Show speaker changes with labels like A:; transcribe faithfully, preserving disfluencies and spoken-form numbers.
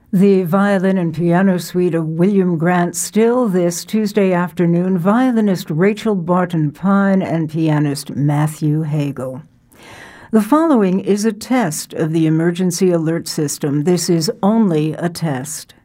A: The violin and piano suite of William Grant Still this Tuesday afternoon, violinist Rachel Barton Pine and pianist Matthew Hagel. The following is a test of the emergency alert system. This is only a test.